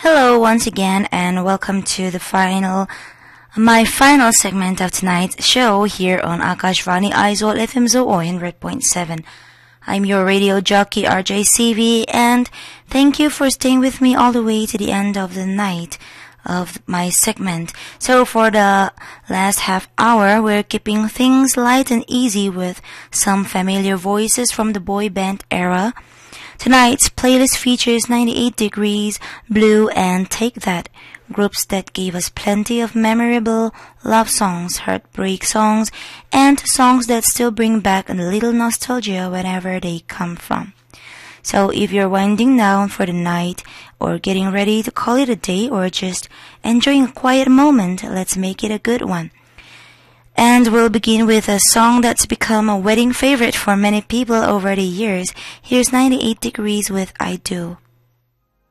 Hello once again and welcome to my final segment of tonight's show here on Akashvani Aizawl FM Zo 100.7. I'm your radio jockey RJCV and thank you for staying with me all the way to the end of the night of my segment. So for the last half hour, we're keeping things light and easy with some familiar voices from the boy band era. Tonight's playlist features 98 Degrees, Blue, and Take That, groups that gave us plenty of memorable love songs, heartbreak songs, and songs that still bring back a little nostalgia whenever they come from. So if you're winding down for the night, or getting ready to call it a day, or just enjoying a quiet moment, let's make it a good one. And we'll begin with a song that's become a wedding favorite for many people over the years. Here's 98 Degrees with I Do.